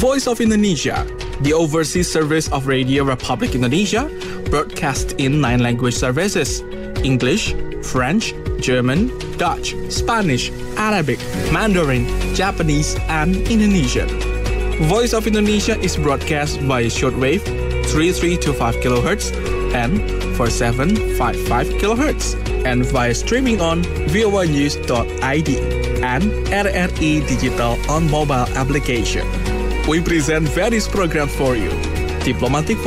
Voice of Indonesia, the overseas service of Radio Republic Indonesia, broadcast in 9 language services: English, French, German, Dutch, Spanish, Arabic, Mandarin, Japanese, and Indonesian. Voice of Indonesia is broadcast by shortwave 3325 kHz and 4755 kHz, and via streaming on voanews.id and RRI Digital on mobile application. We present various programs for you. Diplomatic